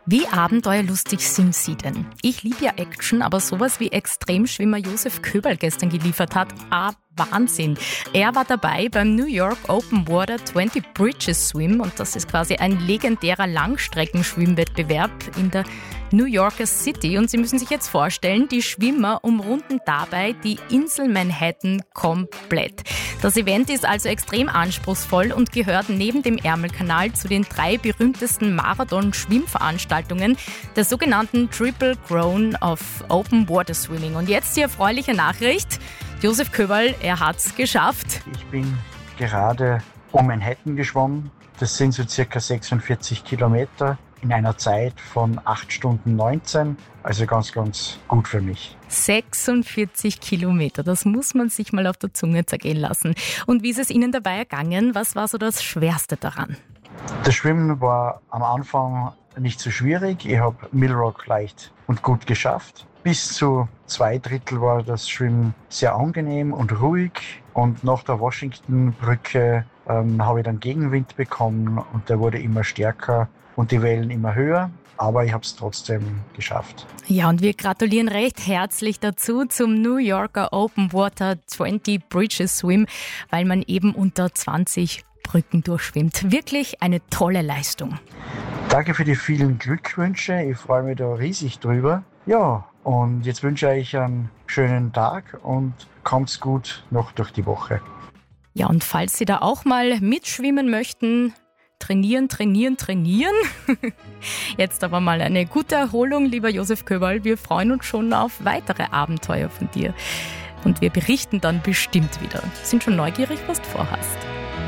Wie abenteuerlustig sind Sie denn? Ich liebe ja Action, aber sowas wie Extremschwimmer Josef Köberl gestern geliefert hat, Wahnsinn. Er war dabei beim New York Open Water 20 Bridges Swim und das ist quasi ein legendärer Langstreckenschwimmwettbewerb in der New Yorker City. Und Sie müssen sich jetzt vorstellen, die Schwimmer umrunden dabei die Insel Manhattan komplett. Das Event ist also extrem anspruchsvoll und gehört neben dem Ärmelkanal zu den 3 berühmtesten Marathon-Schwimmveranstaltungen der sogenannten Triple Crown of Open Water Swimming. Und jetzt die erfreuliche Nachricht. Josef Köberl, er hat's geschafft. Ich bin gerade um Manhattan geschwommen. Das sind so circa 46 Kilometer in einer Zeit von 8 Stunden 19. Also ganz, ganz gut für mich. 46 Kilometer, das muss man sich mal auf der Zunge zergehen lassen. Und wie ist es Ihnen dabei ergangen? Was war so das Schwerste daran? Das Schwimmen war am Anfang nicht so schwierig. Ich habe Millrock leicht und gut geschafft. Bis zu 2/3 war das Schwimmen sehr angenehm und ruhig. Und nach der Washington-Brücke habe ich dann Gegenwind bekommen und der wurde immer stärker und die Wellen immer höher. Aber ich habe es trotzdem geschafft. Ja, und wir gratulieren recht herzlich dazu zum New Yorker Open Water 20 Bridges Swim, weil man eben unter 20 Brücken durchschwimmt. Wirklich eine tolle Leistung. Danke für die vielen Glückwünsche. Ich freue mich da riesig drüber. Ja, und jetzt wünsche ich euch einen schönen Tag und kommt's gut noch durch die Woche. Ja, und falls Sie da auch mal mitschwimmen möchten, trainieren. Jetzt aber mal eine gute Erholung, lieber Josef Köberl. Wir freuen uns schon auf weitere Abenteuer von dir. Und wir berichten dann bestimmt wieder. Sind schon neugierig, was du vorhast.